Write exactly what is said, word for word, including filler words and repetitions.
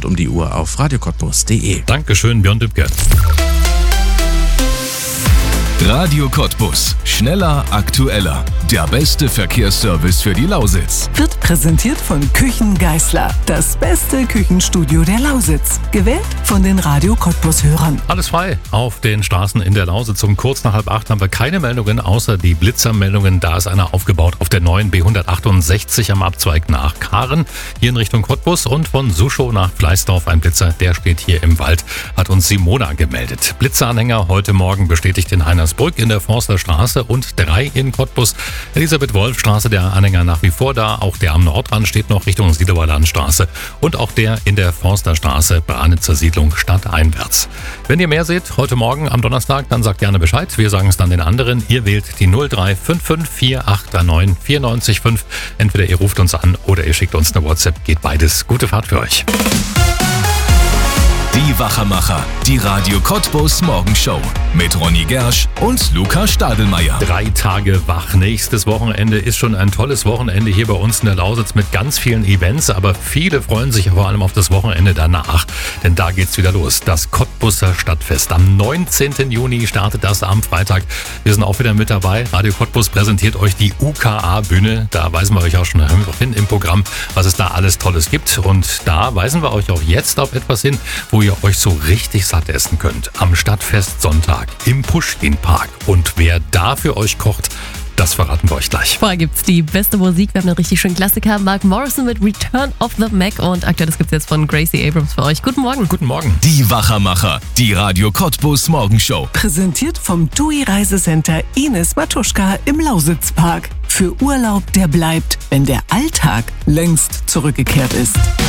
rund um die Uhr auf radio cottbus punkt de. Dankeschön, Björn Dübke. Radio Cottbus. Schneller, aktueller. Der beste Verkehrsservice für die Lausitz. Wird präsentiert von Küchen Geisler. Das beste Küchenstudio der Lausitz. Gewählt von den Radio Cottbus-Hörern. Alles frei auf den Straßen in der Lausitz. Um kurz nach halb acht haben wir keine Meldungen, außer die Blitzermeldungen. Da ist einer aufgebaut auf der neuen B hundertachtundsechzig am Abzweig nach Kahren. Hier in Richtung Cottbus und von Suschow nach Fleißdorf. Ein Blitzer, der steht hier im Wald, hat uns Simona gemeldet. Blitzeranhänger heute Morgen bestätigt in Heinersbrück in der Forsterstraße und drei in Cottbus. Elisabeth-Wolf-Straße, der Anhänger nach wie vor da. Auch der am Nordrand steht noch Richtung Siedlower Landstraße. Und auch der in der Forsterstraße, Branitzer Siedlung stadteinwärts. Wenn ihr mehr seht, heute Morgen am Donnerstag, dann sagt gerne Bescheid. Wir sagen es dann den anderen. Ihr wählt die null drei fünf fünf vier acht neun vier neun fünf. Entweder ihr ruft uns an oder ihr schickt uns eine WhatsApp. Geht beides. Gute Fahrt für euch. Die Wachermacher, die Radio Cottbus Morgenshow mit Ronny Gersch und Luca Stadelmeier. Drei Tage wach. Nächstes Wochenende ist schon ein tolles Wochenende hier bei uns in der Lausitz mit ganz vielen Events, aber viele freuen sich vor allem auf das Wochenende danach, denn da geht's wieder los. Das Cottbuser Stadtfest. Am neunzehnten Juni startet das am Freitag. Wir sind auch wieder mit dabei. Radio Cottbus präsentiert euch die U K A-Bühne. Da weisen wir euch auch schon hin im Programm, was es da alles Tolles gibt. Und da weisen wir euch auch jetzt auf etwas hin, wo ihr euch so richtig satt essen könnt. Am Stadtfest Sonntag im Puschkin-Park. Und wer da für euch kocht, das verraten wir euch gleich. Vorher gibt's die beste Musik. Wir haben einen richtig schönen Klassiker. Mark Morrison mit Return of the Mac. Und aktuell, das gibt's jetzt von Gracie Abrams für euch. Guten Morgen. Guten Morgen. Die Wachermacher, die Radio Cottbus Morgenshow. Präsentiert vom T U I Reisecenter Ines Matuschka im Lausitzpark. Für Urlaub, der bleibt, wenn der Alltag längst zurückgekehrt ist.